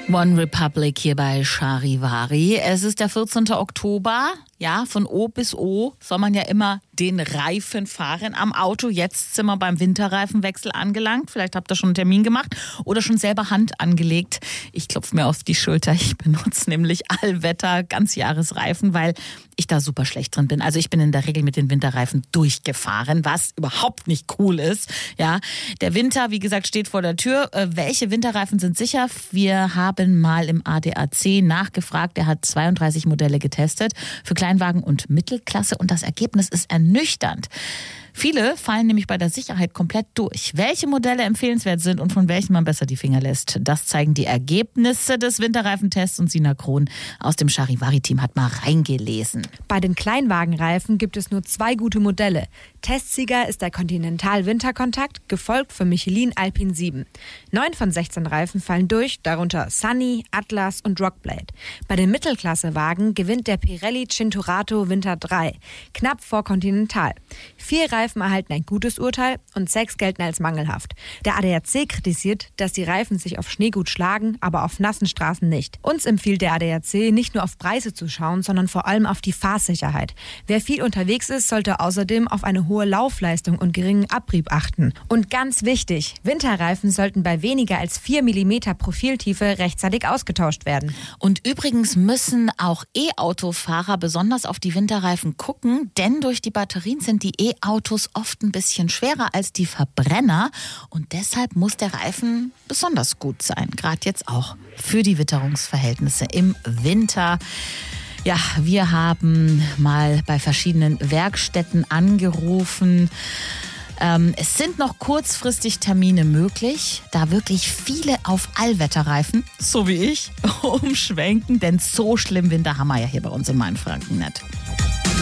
One Republic hier bei Charivari. Es ist der 14. Oktober. Ja, von O bis O soll man ja immer den Reifen fahren am Auto. Jetzt sind wir beim Winterreifenwechsel angelangt. Vielleicht habt ihr schon einen Termin gemacht oder schon selber Hand angelegt. Ich klopfe mir auf die Schulter. Ich benutze nämlich Allwetter, Ganzjahresreifen, weil ich da super schlecht drin bin. Also ich bin in der Regel mit den Winterreifen durchgefahren, was überhaupt nicht cool ist. Ja, der Winter, wie gesagt, steht vor der Tür. Welche Winterreifen sind sicher? Wir haben mal im ADAC nachgefragt. Er hat 32 Modelle getestet für Kleinwagen und Mittelklasse und das Ergebnis ist ernüchternd. Viele fallen nämlich bei der Sicherheit komplett durch. Welche Modelle empfehlenswert sind und von welchen man besser die Finger lässt, das zeigen die Ergebnisse des Winterreifentests und Sina Krohn aus dem Charivari-Team hat mal reingelesen. Bei den Kleinwagenreifen gibt es nur 2 gute Modelle. Testsieger ist der Continental Winterkontakt, gefolgt von Michelin Alpine 7. 9 von 16 Reifen fallen durch, darunter Sunny, Atlas und Rockblade. Bei den Mittelklassewagen gewinnt der Pirelli Cinturato Winter 3, knapp vor Continental. 4 Reifen erhalten ein gutes Urteil und 6 gelten als mangelhaft. Der ADAC kritisiert, dass die Reifen sich auf Schnee gut schlagen, aber auf nassen Straßen nicht. Uns empfiehlt der ADAC, nicht nur auf Preise zu schauen, sondern vor allem auf die Fahrsicherheit. Wer viel unterwegs ist, sollte außerdem auf eine hohe Laufleistung und geringen Abrieb achten. Und ganz wichtig, Winterreifen sollten bei weniger als 4 mm Profiltiefe rechtzeitig ausgetauscht werden. Und übrigens müssen auch E-Autofahrer besonders auf die Winterreifen gucken, denn durch die Batterien sind die E-Autos oft ein bisschen schwerer als die Verbrenner und deshalb muss der Reifen besonders gut sein, gerade jetzt auch für die Witterungsverhältnisse im Winter. Ja, wir haben mal bei verschiedenen Werkstätten angerufen. Es sind noch kurzfristig Termine möglich, da wirklich viele auf Allwetterreifen, so wie ich, umschwenken, denn so schlimm Winter haben wir ja hier bei uns in Mainfranken nicht.